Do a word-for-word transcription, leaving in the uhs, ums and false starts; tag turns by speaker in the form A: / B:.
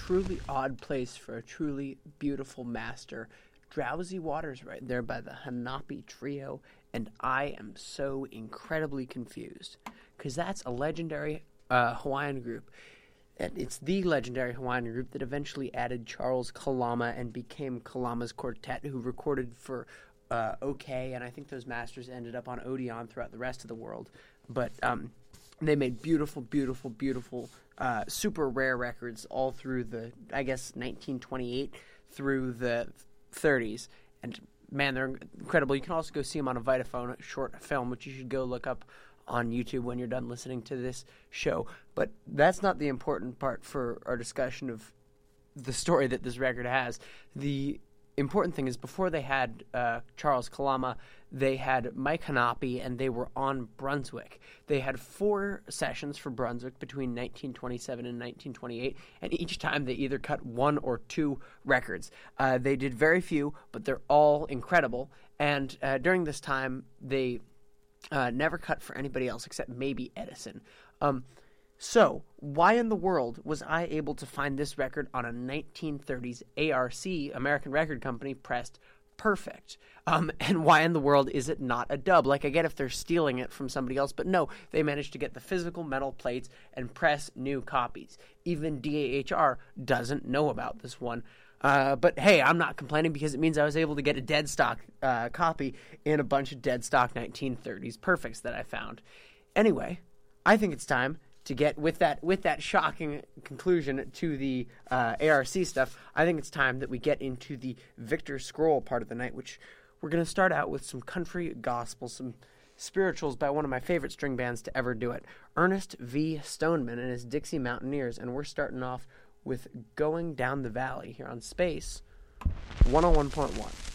A: truly odd place for a truly beautiful master. Drowsy Waters right there by the Hanapi Trio, and I am so incredibly confused because that's a legendary uh, Hawaiian group. And it's the legendary Hawaiian group that eventually added Charles Kalama and became Kalama's Quartet, who recorded for uh, OK, and I think those masters ended up on Odeon throughout the rest of the world. But um, they made beautiful, beautiful, beautiful, uh, super rare records all through the, I guess, nineteen twenty-eight through the thirties. And, man, they're incredible. You can also go see them on a Vitaphone short film, which you should go look up on YouTube when you're done listening to this show. But that's not the important part for our discussion of the story that this record has. The important thing is before they had uh, Charles Kalama, they had Mike Hanapi, and they were on Brunswick. They had four sessions for Brunswick between nineteen twenty-seven and nineteen twenty-eight, and each time they either cut one or two records. Uh, they did very few, but they're all incredible. And uh, during this time, they uh, never cut for anybody else except maybe Edison. Um, so, why in the world was I able to find this record on a nineteen thirties A R C, American Record Company, pressed perfect? Um, and why in the world is it not a dub? Like, I get if they're stealing it from somebody else, but no, they managed to get the physical metal plates and press new copies. Even D A H R doesn't know about this one. Uh, but hey, I'm not complaining because it means I was able to get a dead stock uh, copy in a bunch of dead stock nineteen thirties perfects that I found. Anyway, I think it's time to get with that with that shocking conclusion to the uh, A R C stuff. I think it's time that we get into the Victor Scroll part of the night, which we're going to start out with some country gospel, some spirituals by one of my favorite string bands to ever do it, Ernest V. Stoneman and his Dixie Mountaineers, and we're starting off with Going Down the Valley here on Space one oh one point one.